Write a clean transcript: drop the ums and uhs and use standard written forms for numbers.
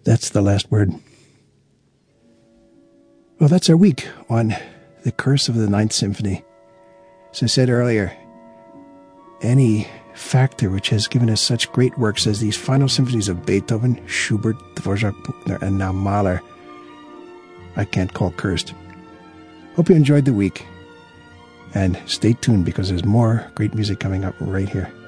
That's the last word. Well, that's our week on The Curse of the Ninth Symphony. As I said earlier, any factor which has given us such great works as these final symphonies of Beethoven, Schubert, Dvorak, Bruckner, and now Mahler, I can't call cursed. Hope you enjoyed the week. And stay tuned because there's more great music coming up right here.